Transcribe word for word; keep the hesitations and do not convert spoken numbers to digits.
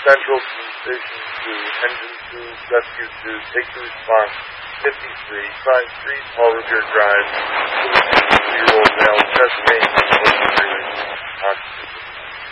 Central Station two, Engine two, Rescue two, take the response, fifty-three, five three, Paul Revere Drive, two-year-old